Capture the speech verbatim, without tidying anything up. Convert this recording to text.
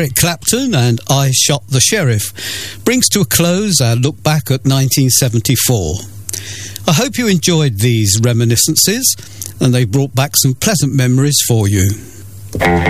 Eric Clapton and I Shot the Sheriff brings to a close our look back at nineteen seventy-four. I hope you enjoyed these reminiscences and they brought back some pleasant memories for you.